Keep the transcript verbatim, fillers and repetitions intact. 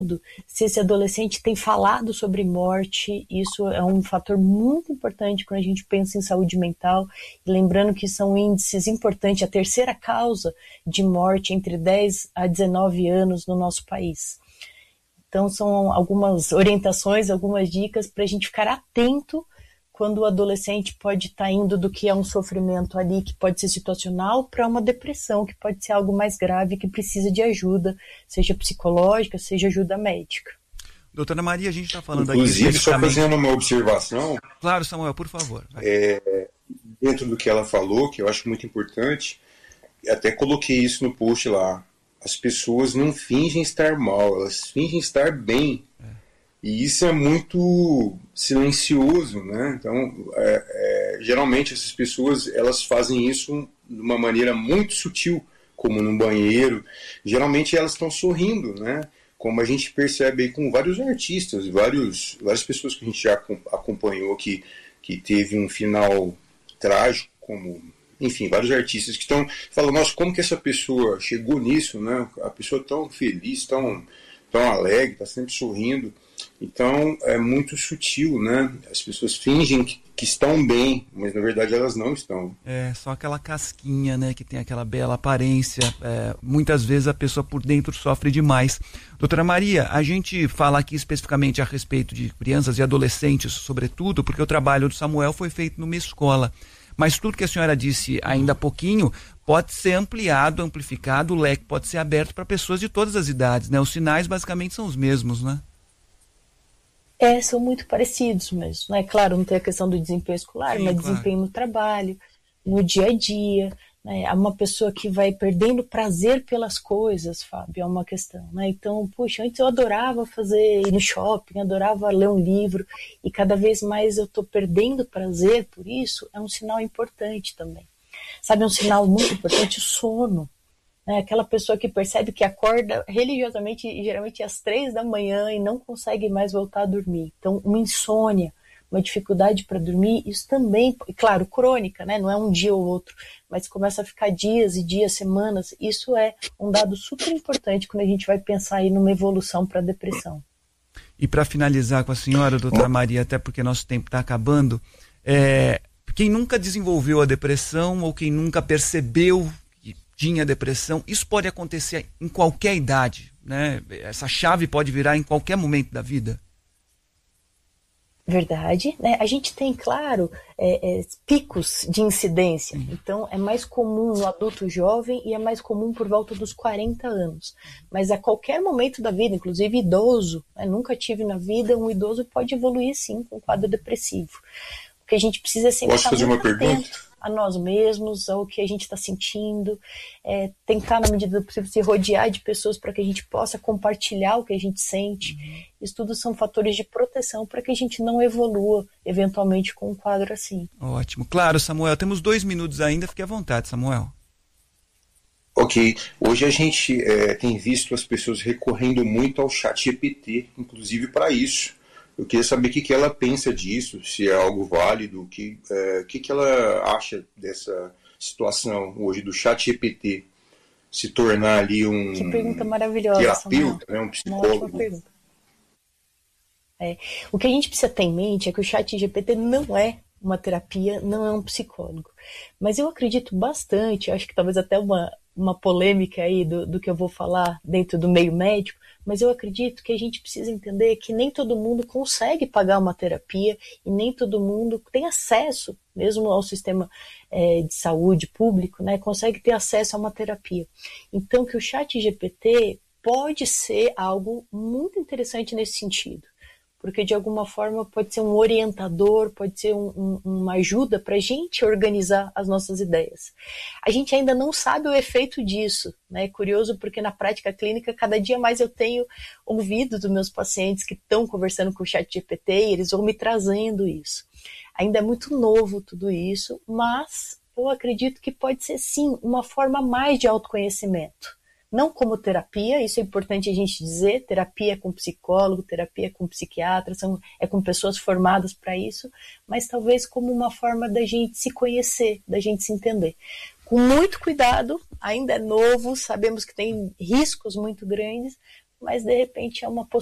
se esse adolescente tem falado sobre morte. Isso é um fator muito importante quando a gente pensa em saúde mental, e lembrando que são índices importantes, a terceira causa de morte entre dez a dezenove anos no nosso país. Então são algumas orientações, algumas dicas para a gente ficar atento quando o adolescente pode estar tá indo do que é um sofrimento ali, que pode ser situacional, para uma depressão, que pode ser algo mais grave, que precisa de ajuda, seja psicológica, seja ajuda médica. Doutora Maria, a gente está falando Inclusive, aqui... só fazendo uma observação... Claro, Samuel, por favor. É, dentro do que ela falou, que eu acho muito importante, até coloquei isso no post lá, as pessoas não fingem estar mal, elas fingem estar bem. É. E isso é muito silencioso, né? Então, é, é, geralmente essas pessoas, elas fazem isso de uma maneira muito sutil, como no banheiro. Geralmente elas estão sorrindo, né? Como a gente percebe aí com vários artistas, vários, várias pessoas que a gente já acompanhou que, que teve um final trágico, como, enfim, vários artistas que estão falando, nossa, como que essa pessoa chegou nisso, né? A pessoa tão feliz, tão, tão alegre, está sempre sorrindo. Então é muito sutil, né? As pessoas fingem que, que estão bem, mas na verdade elas não estão. É só aquela casquinha, né? Que tem aquela bela aparência. É, muitas vezes a pessoa por dentro sofre demais. Doutora Maria, a gente fala aqui especificamente a respeito de crianças e adolescentes, sobretudo, porque o trabalho do Samuel foi feito numa escola. Mas tudo que a senhora disse ainda há pouquinho pode ser ampliado, amplificado, o leque pode ser aberto para pessoas de todas as idades, né? Os sinais basicamente são os mesmos, né? É, são muito parecidos mesmo, né? Claro, não tem a questão do desempenho escolar, Sim, mas claro. desempenho no trabalho, no dia a dia, né? É uma pessoa que vai perdendo prazer pelas coisas, Fábio, é uma questão, né? Então, puxa, antes eu adorava fazer, ir no shopping, adorava ler um livro, e cada vez mais eu estou perdendo prazer por isso, é um sinal importante também. Sabe, um sinal muito importante, o sono. É aquela pessoa que percebe que acorda religiosamente, geralmente às três da manhã, e não consegue mais voltar a dormir. Então, uma insônia, uma dificuldade para dormir, isso também, claro, crônica, né? Não é um dia ou outro, mas começa a ficar dias e dias, semanas. Isso é um dado super importante quando a gente vai pensar aí numa evolução para a depressão. E para finalizar com a senhora, doutora Maria, até porque nosso tempo está acabando, é, quem nunca desenvolveu a depressão ou quem nunca percebeu tinha depressão, isso pode acontecer em qualquer idade, né? Essa chave pode virar em qualquer momento da vida. Verdade, né? A gente tem, claro, é, é, picos de incidência. Uhum. Então é mais comum no adulto jovem e é mais comum por volta dos quarenta anos. Mas a qualquer momento da vida, inclusive idoso, né? Nunca tive na vida, um idoso pode evoluir sim com um quadro depressivo. O que a gente precisa é sempre estar muito atento a nós mesmos, ao que a gente está sentindo, é, tentar, na medida do possível, se rodear de pessoas para que a gente possa compartilhar o que a gente sente. Uhum. Isso tudo são fatores de proteção para que a gente não evolua, eventualmente, com um quadro assim. Ótimo. Claro, Samuel, temos dois minutos ainda, fique à vontade, Samuel. Ok. Hoje a gente é, tem visto as pessoas recorrendo muito ao chat G P T, inclusive para isso. Eu queria saber o que, que ela pensa disso, se é algo válido, o que, é, que, que ela acha dessa situação hoje do chat G P T se tornar ali um que pergunta maravilhosa, terapeuta, né, um psicólogo. Uma ótima pergunta. É, o que a gente precisa ter em mente é que o chat G P T não é uma terapia, não é um psicólogo. Mas eu acredito bastante, acho que talvez até uma, uma polêmica aí do, do que eu vou falar dentro do meio médico, mas eu acredito que a gente precisa entender que nem todo mundo consegue pagar uma terapia e nem todo mundo tem acesso, mesmo ao sistema é, de saúde público, né, consegue ter acesso a uma terapia. Então que o chat G P T pode ser algo muito interessante nesse sentido, porque de alguma forma pode ser um orientador, pode ser um, um, uma ajuda para a gente organizar as nossas ideias. A gente ainda não sabe o efeito disso, né? É curioso porque na prática clínica cada dia mais eu tenho ouvido dos meus pacientes que estão conversando com o chat G P T e eles vão me trazendo isso. Ainda é muito novo tudo isso, mas eu acredito que pode ser sim uma forma a mais de autoconhecimento. Não como terapia, isso é importante a gente dizer, terapia é com psicólogo, terapia é com psiquiatra, são, é com pessoas formadas para isso, mas talvez como uma forma da gente se conhecer, da gente se entender. Com muito cuidado, ainda é novo, sabemos que tem riscos muito grandes, mas de repente é uma